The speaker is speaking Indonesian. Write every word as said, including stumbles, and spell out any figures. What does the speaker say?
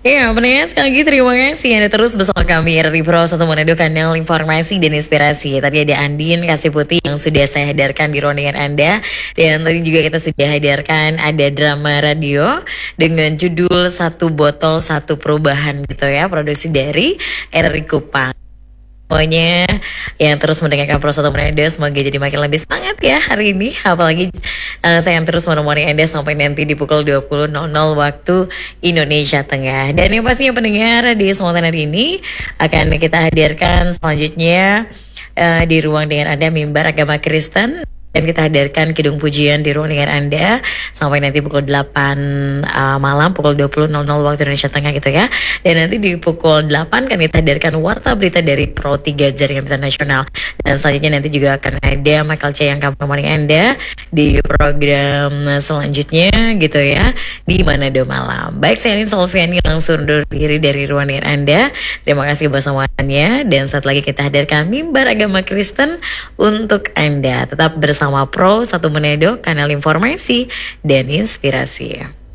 Ya, pendengar sekali lagi terima kasih Anda terus bersama kami dari Pro satu Manado, kanal informasi dan inspirasi. Tadi ada Andin Kasih Putih yang sudah saya hadirkan di ruang dengan Anda. Dan tadi juga kita sudah hadirkan ada drama radio dengan judul Satu Botol Satu Perubahan gitu ya, produksi dari Eri Kupang. Pokoknya yang terus mendengarkan Pro satu Manado semoga jadi makin lebih semangat ya hari ini. Apalagi uh, saya yang terus menemani Anda sampai nanti di pukul dua puluh nol nol waktu Indonesia Tengah. Dan yang pastinya pendengar di kesempatan hari ini akan kita hadirkan selanjutnya uh, di ruang dengan Anda Mimbar Agama Kristen. Dan kita hadirkan Kidung Pujian di ruang dengan Anda sampai nanti pukul delapan uh, malam, pukul dua puluh nol nol waktu Indonesia Tengah gitu ya. Dan nanti di pukul delapan kan kita hadirkan Warta Berita dari Pro tiga Jaringan Berita Nasional. Dan selanjutnya nanti juga akan ada Michael C yang akan menemani Anda di program selanjutnya gitu ya, di Manado Malam. Baik, saya Anin Solviani langsung undur diri dari ruang dengan Anda. Terima kasih bersamaannya. Dan saat lagi kita hadirkan Mimbar Agama Kristen untuk Anda. Tetap bersama Pro satu Manado, kanal informasi dan inspirasi.